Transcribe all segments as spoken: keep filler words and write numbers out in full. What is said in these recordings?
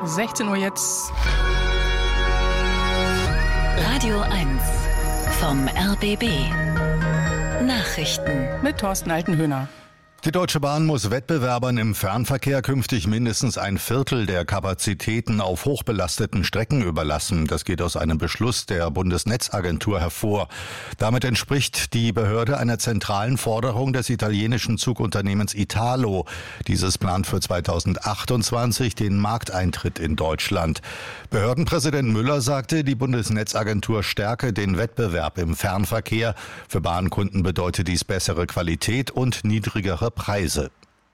sechzehn Uhr jetzt. Radio eins vom R B B. Nachrichten Mit Thorsten Altenhöhner. Die Deutsche Bahn muss Wettbewerbern im Fernverkehr künftig mindestens ein Viertel der Kapazitäten auf hochbelasteten Strecken überlassen. Das geht aus einem Beschluss der Bundesnetzagentur hervor. Damit entspricht die Behörde einer zentralen Forderung des italienischen Zugunternehmens Italo. Dieses plant für zweitausendachtundzwanzig den Markteintritt in Deutschland. Behördenpräsident Müller sagte, die Bundesnetzagentur stärke den Wettbewerb im Fernverkehr. Für Bahnkunden bedeutet dies bessere Qualität und niedrigere Preise.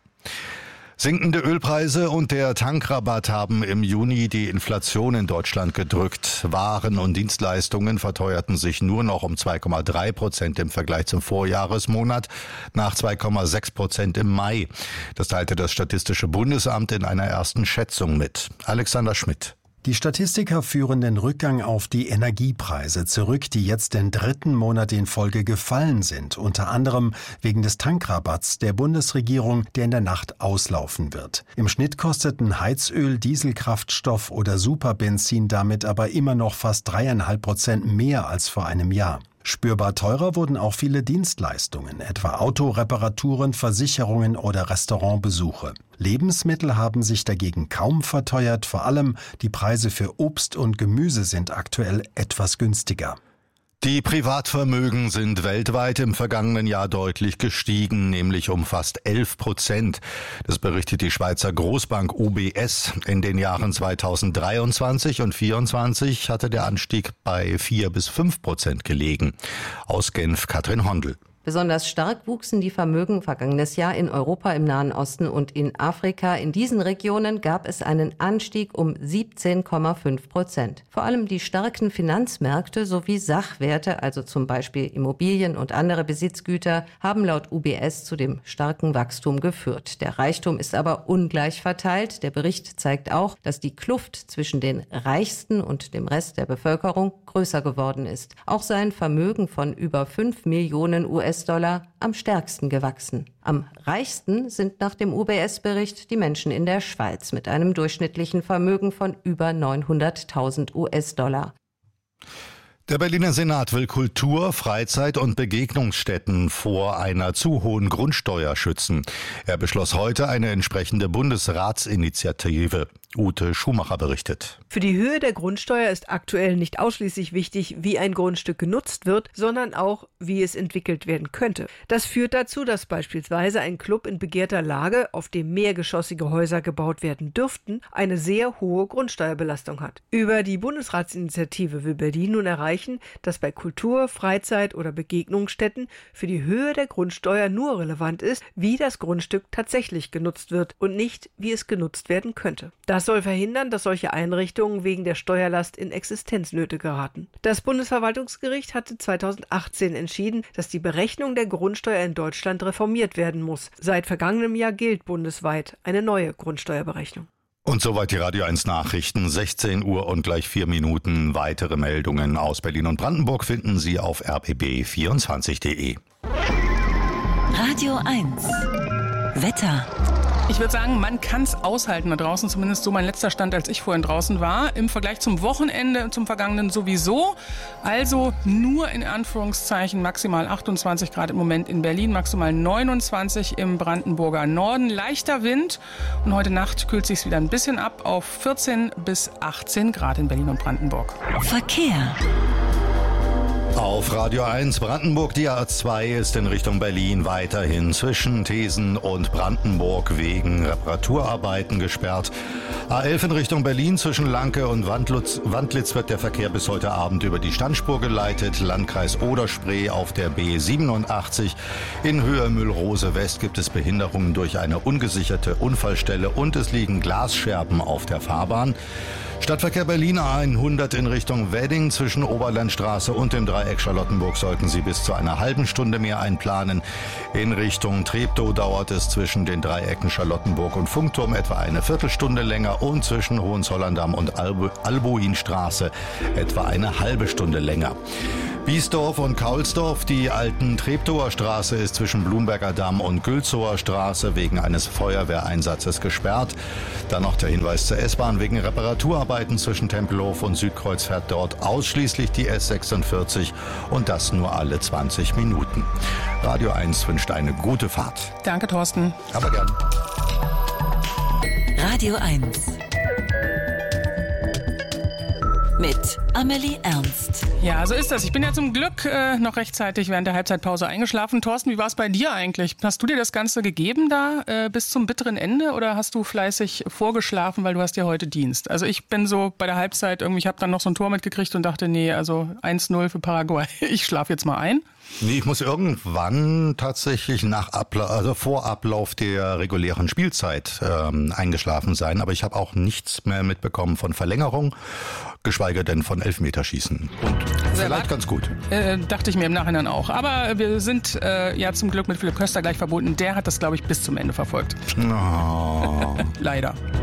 Sinkende Ölpreise und der Tankrabatt haben im Juni die Inflation in Deutschland gedrückt. Waren und Dienstleistungen verteuerten sich nur noch um zwei Komma drei Prozent im Vergleich zum Vorjahresmonat, nach zwei Komma sechs Prozent im Mai. Das teilte das Statistische Bundesamt in einer ersten Schätzung mit. Alexander Schmidt. Die Statistiker führen den Rückgang auf die Energiepreise zurück, die jetzt den dritten Monat in Folge gefallen sind, unter anderem wegen des Tankrabatts der Bundesregierung, der in der Nacht auslaufen wird. Im Schnitt kosteten Heizöl, Dieselkraftstoff oder Superbenzin damit aber immer noch fast dreieinhalb Prozent mehr als vor einem Jahr. Spürbar teurer wurden auch viele Dienstleistungen, etwa Autoreparaturen, Versicherungen oder Restaurantbesuche. Lebensmittel haben sich dagegen kaum verteuert, vor allem die Preise für Obst und Gemüse sind aktuell etwas günstiger. Die Privatvermögen sind weltweit im vergangenen Jahr deutlich gestiegen, nämlich um fast elf Prozent. Das berichtet die Schweizer Großbank U B S. In den Jahren zweitausenddreiundzwanzig und zweitausendvierundzwanzig hatte der Anstieg bei vier bis fünf Prozent gelegen. Aus Genf Katrin Hondel. Besonders stark wuchsen die Vermögen vergangenes Jahr in Europa, im Nahen Osten und in Afrika. In diesen Regionen gab es einen Anstieg um siebzehn Komma fünf Prozent. Vor allem die starken Finanzmärkte sowie Sachwerte, also zum Beispiel Immobilien und andere Besitzgüter, haben laut U B S zu dem starken Wachstum geführt. Der Reichtum ist aber ungleich verteilt. Der Bericht zeigt auch, dass die Kluft zwischen den Reichsten und dem Rest der Bevölkerung größer geworden ist. Auch sein Vermögen von über fünf Millionen US-Dollar am stärksten gewachsen. Am reichsten sind nach dem U B S-Bericht die Menschen in der Schweiz mit einem durchschnittlichen Vermögen von über neunhunderttausend US-Dollar. Der Berliner Senat will Kultur-, Freizeit- und Begegnungsstätten vor einer zu hohen Grundsteuer schützen. Er beschloss heute eine entsprechende Bundesratsinitiative. Ute Schumacher berichtet. Für die Höhe der Grundsteuer ist aktuell nicht ausschließlich wichtig, wie ein Grundstück genutzt wird, sondern auch, wie es entwickelt werden könnte. Das führt dazu, dass beispielsweise ein Club in begehrter Lage, auf dem mehrgeschossige Häuser gebaut werden dürften, eine sehr hohe Grundsteuerbelastung hat. Über die Bundesratsinitiative will Berlin nun erreichen, dass bei Kultur-, Freizeit- oder Begegnungsstätten für die Höhe der Grundsteuer nur relevant ist, wie das Grundstück tatsächlich genutzt wird und nicht, wie es genutzt werden könnte. Das soll verhindern, dass solche Einrichtungen wegen der Steuerlast in Existenznöte geraten. Das Bundesverwaltungsgericht hatte zweitausendachtzehn entschieden, dass die Berechnung der Grundsteuer in Deutschland reformiert werden muss. Seit vergangenem Jahr gilt bundesweit eine neue Grundsteuerberechnung. Und soweit die Radio eins Nachrichten, sechzehn Uhr und gleich vier Minuten. Weitere Meldungen aus Berlin und Brandenburg finden Sie auf r b b vierundzwanzig punkt de. Radio eins Wetter. Ich würde sagen, man kann es aushalten da draußen, zumindest so mein letzter Stand, als ich vorhin draußen war. Im Vergleich zum Wochenende, zum vergangenen sowieso. Also nur in Anführungszeichen maximal achtundzwanzig Grad im Moment in Berlin, maximal neunundzwanzig im Brandenburger Norden. Leichter Wind und heute Nacht kühlt sich wieder ein bisschen ab auf vierzehn bis achtzehn Grad in Berlin und Brandenburg. Verkehr. Auf Radio eins Brandenburg, die A zwei ist in Richtung Berlin weiterhin zwischen Thesen und Brandenburg wegen Reparaturarbeiten gesperrt. A elf in Richtung Berlin zwischen Lanke und Wandlitz, Wandlitz wird der Verkehr bis heute Abend über die Standspur geleitet. Landkreis Oder-Spree auf der B siebenundachtzig. In Höhe Müllrose West gibt es Behinderungen durch eine ungesicherte Unfallstelle und es liegen Glasscherben auf der Fahrbahn. Stadtverkehr Berlin A hundert in Richtung Wedding zwischen Oberlandstraße und dem Dreieck Dreieck Charlottenburg sollten Sie bis zu einer halben Stunde mehr einplanen. In Richtung Treptow dauert es zwischen den Dreiecken Charlottenburg und Funkturm etwa eine Viertelstunde länger und zwischen Hohenzollern-Damm und Albu- Albuinstraße etwa eine halbe Stunde länger. Biesdorf und Kaulsdorf, die alten Treptower Straße ist zwischen Blumberger Damm und Gülzower Straße wegen eines Feuerwehreinsatzes gesperrt. Dann noch der Hinweis zur S-Bahn: wegen Reparaturarbeiten zwischen Tempelhof und Südkreuz fährt dort ausschließlich die S sechsundvierzig und das nur alle zwanzig Minuten. Radio eins wünscht eine gute Fahrt. Danke, Thorsten. Aber gern. Radio eins mit Amelie Ernst. Ja, so ist das. Ich bin ja zum Glück äh, noch rechtzeitig während der Halbzeitpause eingeschlafen. Thorsten, wie war es bei dir eigentlich? Hast du dir das Ganze gegeben da äh, bis zum bitteren Ende oder hast du fleißig vorgeschlafen, weil du hast ja heute Dienst? Also ich bin so bei der Halbzeit irgendwie, ich habe dann noch so ein Tor mitgekriegt und dachte, nee, also eins null für Paraguay. Ich schlafe jetzt mal ein. Nee, ich muss irgendwann tatsächlich nach Abla- also vor Ablauf der regulären Spielzeit ähm, eingeschlafen sein. Aber ich habe auch nichts mehr mitbekommen von Verlängerung, geschweige denn von Elfmeterschießen. Und vielleicht ganz gut. Äh, dachte ich mir im Nachhinein auch. Aber wir sind äh, ja zum Glück mit Philipp Köster gleich verbunden. Der hat das, glaube ich, bis zum Ende verfolgt. Oh. Leider.